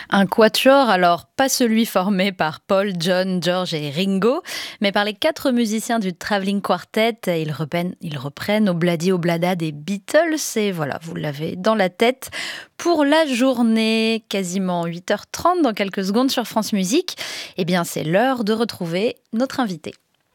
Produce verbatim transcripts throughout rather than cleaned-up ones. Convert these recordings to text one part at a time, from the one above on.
Un quatuor, alors pas celui formé par Paul, John, George et Ringo, mais par les quatre musiciens du Travelling Quartet. Ils reprennent, ils reprennent Obladi Oblada des Beatles et voilà, vous l'avez dans la tête pour la journée, quasiment huit heures trente dans quelques secondes sur France Musique. Eh bien, c'est l'heure de retrouver notre invité.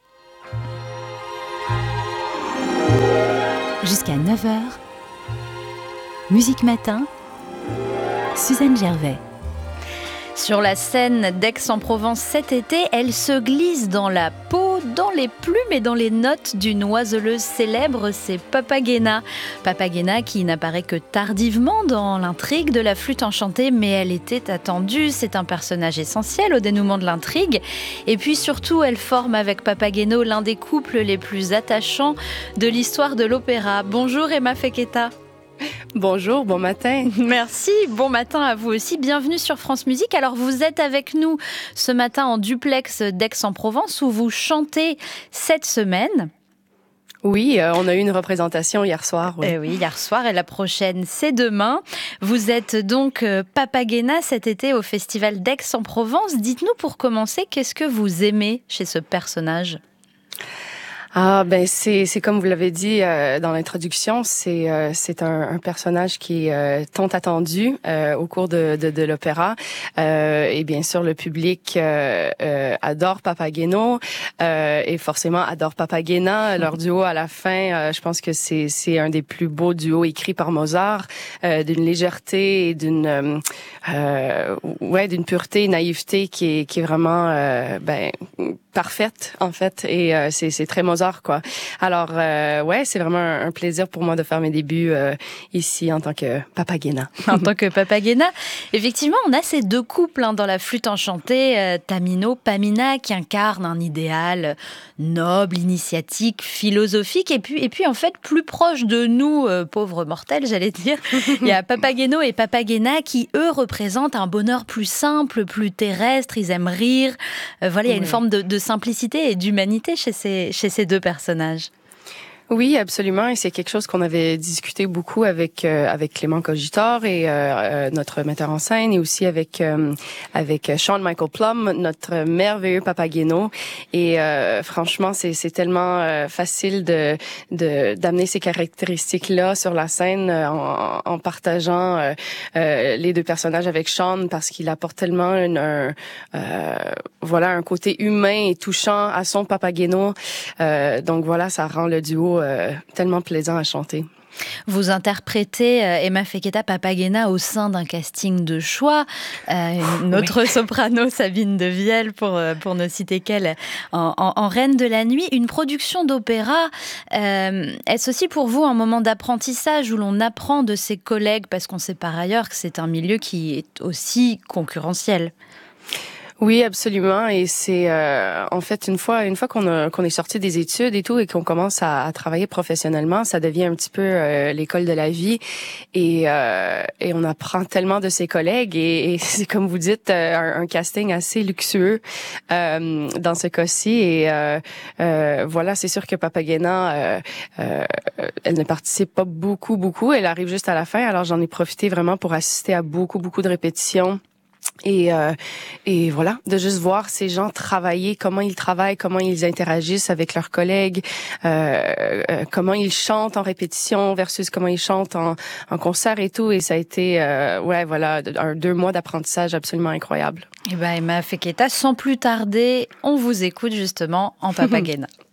Jusqu'à neuf heures, Musique Matin, Suzanne Gervais. Sur la scène d'Aix-en-Provence cet été, elle se glisse dans la peau, dans les plumes et dans les notes d'une oiseleuse célèbre, c'est Papagena. Papagena qui n'apparaît que tardivement dans l'intrigue de la flûte enchantée, mais elle était attendue, c'est un personnage essentiel au dénouement de l'intrigue. Et puis surtout, elle forme avec Papageno l'un des couples les plus attachants de l'histoire de l'opéra. Bonjour Emma Feketa. Bonjour, bon matin. Merci, bon matin à vous aussi. Bienvenue sur France Musique. Alors vous êtes avec nous ce matin en duplex d'Aix-en-Provence où vous chantez cette semaine. Oui, euh, on a eu une représentation hier soir. Oui. Euh, oui, hier soir et la prochaine, c'est demain. Vous êtes donc euh, Papagena cet été au Festival d'Aix-en-Provence. Dites-nous pour commencer, qu'est-ce que vous aimez chez ce personnage ? Ah ben c'est c'est comme vous l'avez dit euh, dans l'introduction, c'est euh, c'est un, un personnage qui est euh, tant attendu euh, au cours de de, de l'opéra euh, et bien sûr le public euh, euh, adore Papageno euh, et forcément adore Papagena. Leur duo à la fin, euh, je pense que c'est c'est un des plus beaux duos écrits par Mozart, euh, d'une légèreté et d'une euh, euh, ouais d'une pureté, et naïveté qui est qui est vraiment euh, ben parfaite en fait et euh, c'est c'est très Mozart quoi. Alors euh, ouais, c'est vraiment un, un plaisir pour moi de faire mes débuts euh, ici en tant que Papagena. En tant que Papagena, effectivement, on a ces deux couples hein, dans la flûte enchantée, euh, Tamino, Pamina qui incarnent un idéal noble, initiatique, philosophique et puis et puis en fait plus proche de nous euh, pauvres mortels, j'allais dire. Il y a Papageno et Papagena qui eux représentent un bonheur plus simple, plus terrestre, ils aiment rire. Euh, voilà, il y a une Oui. forme de, de simplicité et d'humanité chez ces, chez ces deux personnages. Oui, absolument. Et c'est quelque chose qu'on avait discuté beaucoup avec euh, avec Clément Cogitor et euh, euh, notre metteur en scène, et aussi avec euh, avec Sean Michael Plum, notre merveilleux Papageno. Et euh, franchement, c'est c'est tellement euh, facile de de d'amener ces caractéristiques-là sur la scène euh, en, en partageant euh, euh, les deux personnages avec Sean, parce qu'il apporte tellement une, un euh, voilà un côté humain et touchant à son Papageno. Euh, donc voilà, ça rend le duo Euh, tellement plaisant à chanter. Vous interprétez euh, Emma Feketa Papagena au sein d'un casting de choix. Euh, notre oui. soprano Sabine de Vielle, pour, pour ne citer qu'elle, en, en, en Reine de la Nuit. Une production d'opéra, euh, est-ce aussi pour vous un moment d'apprentissage où l'on apprend de ses collègues, parce qu'on sait par ailleurs que c'est un milieu qui est aussi concurrentiel ? Oui, absolument. Et c'est euh, en fait une fois une fois qu'on a qu'on est sorti des études et tout et qu'on commence à, à travailler professionnellement, ça devient un petit peu euh, l'école de la vie et euh, et on apprend tellement de ses collègues et, et c'est comme vous dites euh, un, un casting assez luxueux euh, dans ce cas-ci et euh, euh, voilà, c'est sûr que Papagena euh, euh, elle ne participe pas beaucoup beaucoup, elle arrive juste à la fin. Alors j'en ai profité vraiment pour assister à beaucoup beaucoup de répétitions. Et euh, et voilà, de juste voir ces gens travailler, comment ils travaillent, comment ils interagissent avec leurs collègues, euh, euh, comment ils chantent en répétition versus comment ils chantent en, en concert et tout. Et ça a été, euh, ouais, voilà, un, deux mois d'apprentissage absolument incroyable. Eh ben Emma Feketa, sans plus tarder, on vous écoute justement en Papagena.